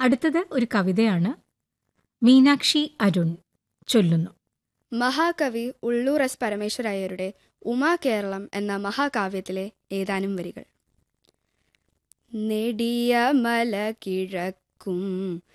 അടുത്തത് ഒരു കവിതയാണ്. മീനാക്ഷി അരുൺ ചൊല്ലുന്നു. മഹാകവി ഉള്ളൂർ എസ് പരമേശ്വരയ്യരുടെ ഉമാകേരളം എന്ന മഹാകാവ്യത്തിലെ ഏതാനും വരികൾ. നെടിയ മല കിഴക്കും